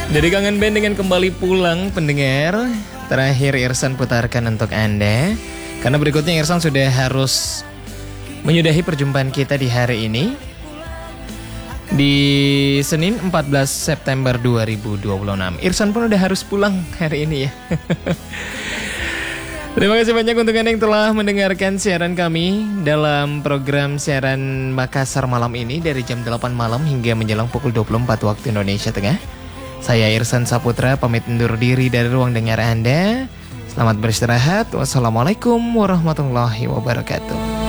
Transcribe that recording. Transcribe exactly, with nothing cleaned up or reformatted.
Jadi Kangen Band dengan kembali pulang pendengar. Terakhir Irsan putarkan untuk Anda. Karena berikutnya Irsan sudah harus menyudahi perjumpaan kita di hari ini. Di Senin empat belas September dua ribu dua puluh enam. Irsan pun udah harus pulang hari ini ya. Terima kasih banyak untuk Anda yang telah mendengarkan siaran kami dalam program siaran Makassar malam ini dari jam delapan malam hingga menjelang pukul dua puluh empat waktu Indonesia Tengah. Saya Irsan Saputra pamit undur diri dari ruang dengar Anda. Selamat beristirahat. Wassalamualaikum warahmatullahi wabarakatuh.